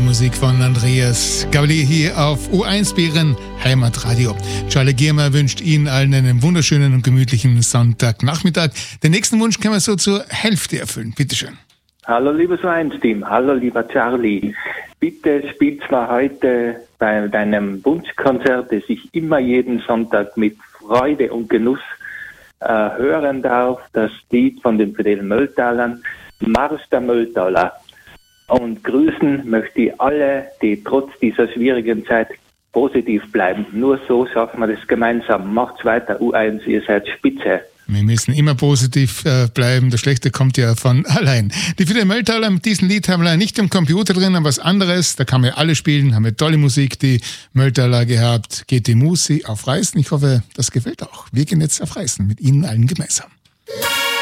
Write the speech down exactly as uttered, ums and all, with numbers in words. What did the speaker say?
Musik von Andreas Gabalier hier auf U eins Bären Heimatradio. Charlie Giermer wünscht Ihnen allen einen wunderschönen und gemütlichen Sonntagnachmittag. Den nächsten Wunsch können wir so zur Hälfte erfüllen. Bitte schön. Hallo liebes U eins Team, hallo lieber Charlie. Bitte spiel's mal heute bei deinem Wunschkonzert, das ich immer jeden Sonntag mit Freude und Genuss äh, hören darf, das Lied von den Fidel Mölltalern, Marsch der Mölltaler. Und grüßen möchte ich alle, die trotz dieser schwierigen Zeit positiv bleiben. Nur so schaffen wir das gemeinsam. Macht's weiter, U eins, ihr seid spitze. Wir müssen immer positiv äh, bleiben, das Schlechte kommt ja von allein. Die Fidel Mölltaler mit diesem Lied haben wir nicht im Computer drin, aber was anderes, da kann man alle spielen, haben wir tolle Musik, die Mölltaler gehabt. Geht die Musi auf Reisen, ich hoffe, das gefällt auch. Wir gehen jetzt auf Reisen mit Ihnen allen gemeinsam.